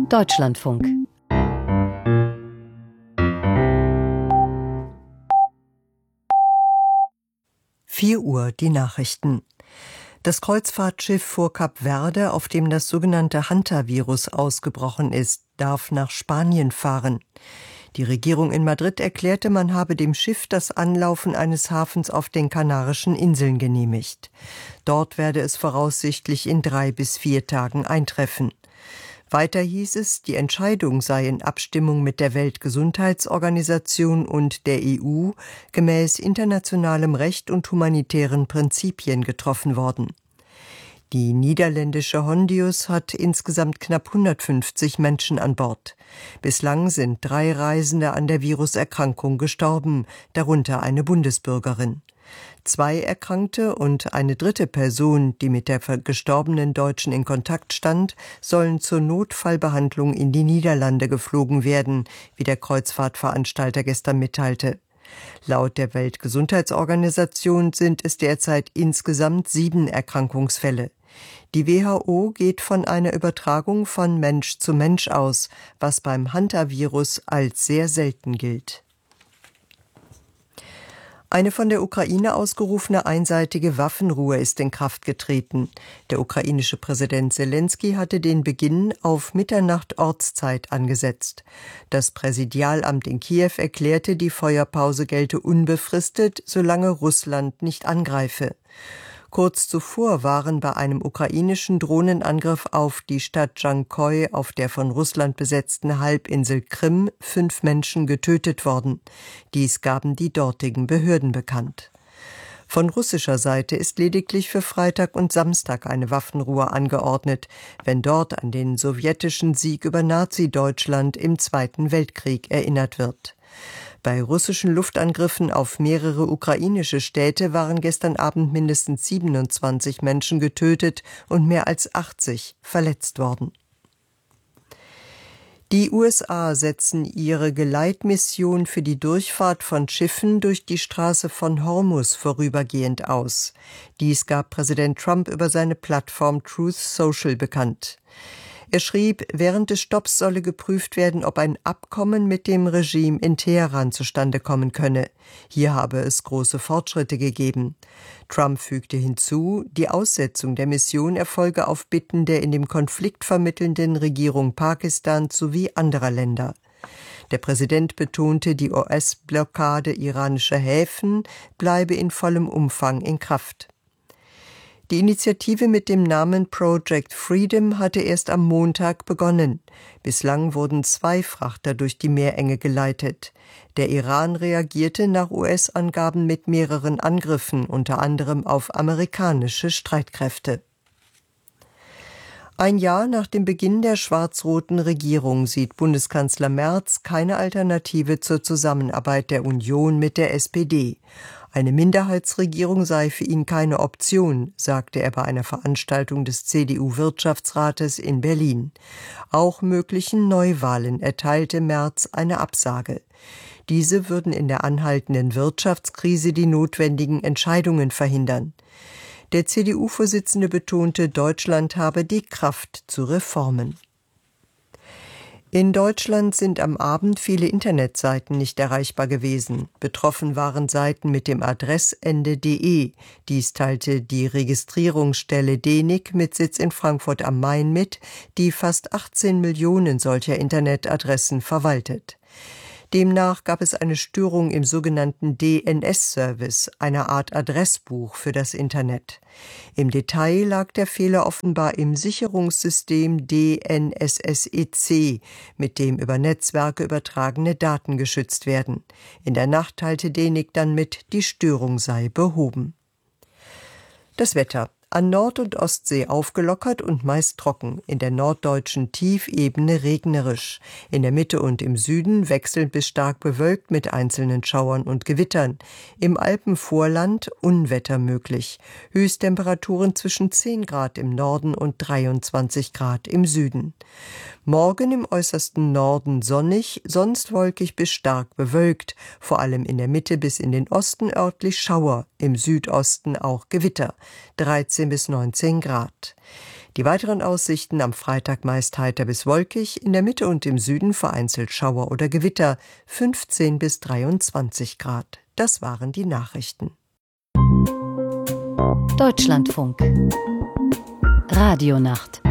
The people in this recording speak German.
Deutschlandfunk. Uhr die Nachrichten. Das Kreuzfahrtschiff vor Kap Verde, auf dem das sogenannte Hantavirus ausgebrochen ist, darf nach Spanien fahren. Die Regierung in Madrid erklärte, man habe dem Schiff das Anlaufen eines Hafens auf den Kanarischen Inseln genehmigt. Dort werde es voraussichtlich in 3 bis 4 Tagen eintreffen. Weiter hieß es, die Entscheidung sei in Abstimmung mit der Weltgesundheitsorganisation und der EU gemäß internationalem Recht und humanitären Prinzipien getroffen worden. Die niederländische Hondius hat insgesamt knapp 150 Menschen an Bord. Bislang sind 3 Reisende an der Viruserkrankung gestorben, darunter eine Bundesbürgerin. 2 Erkrankte und eine 3. Person, die mit der gestorbenen Deutschen in Kontakt stand, sollen zur Notfallbehandlung in die Niederlande geflogen werden, wie der Kreuzfahrtveranstalter gestern mitteilte. Laut der Weltgesundheitsorganisation sind es derzeit insgesamt 7 Erkrankungsfälle. Die WHO geht von einer Übertragung von Mensch zu Mensch aus, was beim Hantavirus als sehr selten gilt. Eine von der Ukraine ausgerufene einseitige Waffenruhe ist in Kraft getreten. Der ukrainische Präsident Selenskyj hatte den Beginn auf Mitternacht Ortszeit angesetzt. Das Präsidialamt in Kiew erklärte, die Feuerpause gelte unbefristet, solange Russland nicht angreife. Kurz zuvor waren bei einem ukrainischen Drohnenangriff auf die Stadt Dschankoy auf der von Russland besetzten Halbinsel Krim 5 Menschen getötet worden. Dies gaben die dortigen Behörden bekannt. Von russischer Seite ist lediglich für Freitag und Samstag eine Waffenruhe angeordnet, wenn dort an den sowjetischen Sieg über Nazi-Deutschland im Zweiten Weltkrieg erinnert wird. Bei russischen Luftangriffen auf mehrere ukrainische Städte waren gestern Abend mindestens 27 Menschen getötet und mehr als 80 verletzt worden. Die USA setzen ihre Geleitmission für die Durchfahrt von Schiffen durch die Straße von Hormuz vorübergehend aus. Dies gab Präsident Trump über seine Plattform Truth Social bekannt. Er schrieb, während des Stopps solle geprüft werden, ob ein Abkommen mit dem Regime in Teheran zustande kommen könne. Hier habe es große Fortschritte gegeben. Trump fügte hinzu, die Aussetzung der Mission erfolge auf Bitten der in dem Konflikt vermittelnden Regierung Pakistans sowie anderer Länder. Der Präsident betonte, die US-Blockade iranischer Häfen bleibe in vollem Umfang in Kraft. Die Initiative mit dem Namen Project Freedom hatte erst am Montag begonnen. Bislang wurden 2 Frachter durch die Meerenge geleitet. Der Iran reagierte nach US-Angaben mit mehreren Angriffen, unter anderem auf amerikanische Streitkräfte. Ein Jahr nach dem Beginn der schwarz-roten Regierung sieht Bundeskanzler Merz keine Alternative zur Zusammenarbeit der Union mit der SPD. Eine Minderheitsregierung sei für ihn keine Option, sagte er bei einer Veranstaltung des CDU-Wirtschaftsrates in Berlin. Auch möglichen Neuwahlen erteilte Merz eine Absage. Diese würden in der anhaltenden Wirtschaftskrise die notwendigen Entscheidungen verhindern. Der CDU-Vorsitzende betonte, Deutschland habe die Kraft zu Reformen. In Deutschland sind am Abend viele Internetseiten nicht erreichbar gewesen. Betroffen waren Seiten mit dem Adressende .de. Dies teilte die Registrierungsstelle DENIC mit Sitz in Frankfurt am Main mit, die fast 18 Millionen solcher Internetadressen verwaltet. Demnach gab es eine Störung im sogenannten DNS-Service, einer Art Adressbuch für das Internet. Im Detail lag der Fehler offenbar im Sicherungssystem DNSSEC, mit dem über Netzwerke übertragene Daten geschützt werden. In der Nacht teilte DENIC dann mit, die Störung sei behoben. Das Wetter. An Nord- und Ostsee aufgelockert und meist trocken, in der norddeutschen Tiefebene regnerisch, in der Mitte und im Süden wechselnd bis stark bewölkt mit einzelnen Schauern und Gewittern, im Alpenvorland Unwetter möglich, Höchsttemperaturen zwischen 10 Grad im Norden und 23 Grad im Süden. Morgen im äußersten Norden sonnig, sonst wolkig bis stark bewölkt, vor allem in der Mitte bis in den Osten örtlich Schauer, im Südosten auch Gewitter, 13 bis 19 Grad. Die weiteren Aussichten: am Freitag meist heiter bis wolkig, in der Mitte und im Süden vereinzelt Schauer oder Gewitter, 15 bis 23 Grad. Das waren die Nachrichten. Deutschlandfunk Radionacht